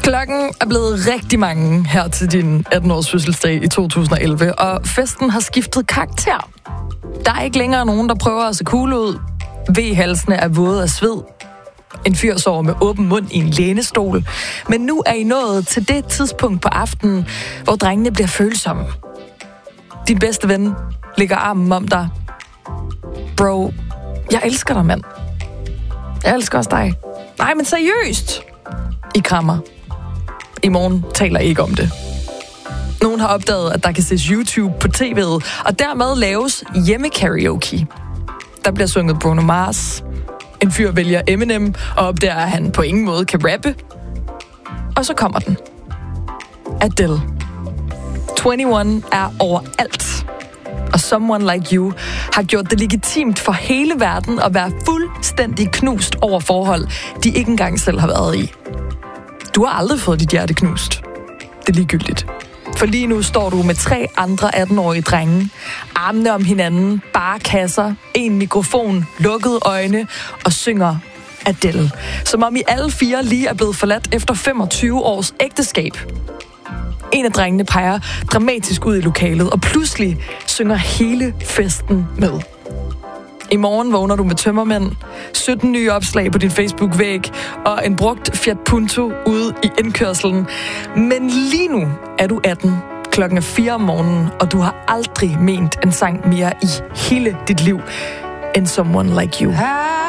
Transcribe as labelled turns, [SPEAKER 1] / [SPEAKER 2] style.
[SPEAKER 1] Klokken er blevet rigtig mange her til din 18-års fødselsdag i 2011, og festen har skiftet karakter. Der er ikke længere nogen, der prøver at se cool ud. V-halsene er våde af sved. En fyr sover med åben mund i en lænestol. Men nu er I nået til det tidspunkt på aftenen, hvor drengene bliver følsomme. Din bedste ven lægger armen om dig. Bro, jeg elsker dig, mand. Jeg elsker også dig. Nej, men seriøst. I krammer. I morgen taler I ikke om det. Nogen har opdaget, at der kan ses YouTube på tv'et, og dermed laves hjemmekaraoke. Der bliver sunget Bruno Mars. En fyr vælger Eminem og opdager, at han på ingen måde kan rappe. Og så kommer den. Adele. 21 er overalt. Og Someone Like You har gjort det legitimt for hele verden at være fuldstændig knust over forhold, de ikke engang selv har været i. Du har aldrig fået dit hjerte knust. Det er ligegyldigt. For lige nu står du med 3 andre 18-årige drenge. Armene om hinanden, bare kasser, en mikrofon, lukkede øjne og synger Adele. Som om I alle 4 lige er blevet forladt efter 25 års ægteskab. En af drengene peger dramatisk ud i lokalet, og pludselig synger hele festen med. I morgen vågner du med tømmermænd, 17 nye opslag på din Facebook-væg og en brugt Fiat Punto ude i indkørselen. Men lige nu er du 18, klokken er 4 om morgenen, og du har aldrig ment en sang mere i hele dit liv end Someone Like You.